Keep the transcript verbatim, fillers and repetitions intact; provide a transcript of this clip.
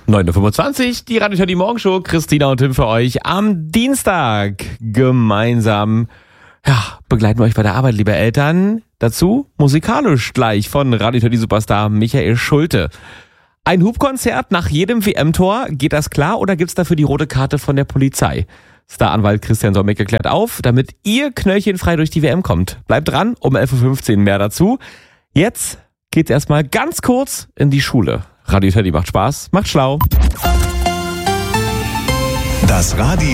neun Uhr fünfundzwanzig, die Radio Teddy Morgenshow. Christina und Tim für euch am Dienstag gemeinsam. Ja, begleiten wir euch bei der Arbeit, liebe Eltern. Dazu musikalisch gleich von Radio Teddy Superstar Michael Schulte. Ein Hupkonzert nach jedem W M-Tor. Geht das klar oder gibt's dafür die rote Karte von der Polizei? Staranwalt Christian Solmecke klärt auf, damit ihr knöllchenfrei durch die W M kommt. Bleibt dran, um elf Uhr fünfzehn mehr dazu. Jetzt geht's erstmal ganz kurz in die Schule. Radio Teddy macht Spaß, macht schlau. Das Radio